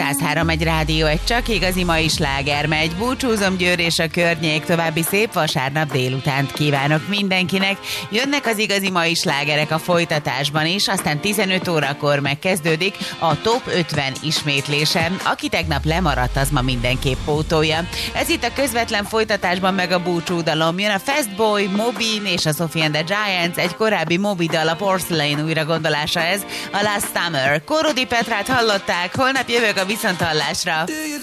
103 egy rádió, egy csak igazi mai sláger megy. Búcsúzom Győr és a környék, további szép vasárnap délutánt kívánok mindenkinek. Jönnek az igazi mai slágerek a folytatásban is, aztán 15 órakor megkezdődik a Top 50 ismétlése. Aki tegnap lemaradt, az ma mindenképp pótolja. Ez itt a közvetlen folytatásban meg a búcsúdalom. Jön a Fastboy, Mobin és a Sophie and the Giants, egy korábbi Moby dal, a Porcelain újra gondolása ez, a Last Summer. Korodi Petrát hallották, holnap jövök a viszonthallásra.